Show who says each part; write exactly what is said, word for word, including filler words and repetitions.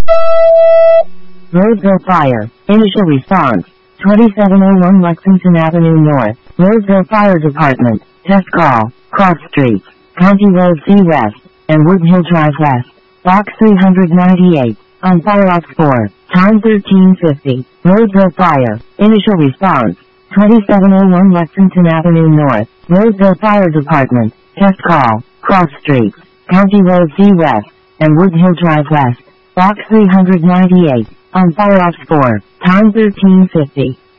Speaker 1: Roseville Fire. Initial response. twenty-seven oh one Lexington Avenue North. Roseville Fire Department. Test call. Cross Streets. County Road C West. And Wood Hill Drive West. Box three ninety-eight. On fire off four. Time thirteen fifty. Roseville Fire. Initial response. twenty-seven oh one Lexington Avenue North. Roseville Fire Department. Test call. Cross Streets. County Road C West. And Wood Hill Drive West. Box three ninety-eight. On fire off four. Time thirteen fifty.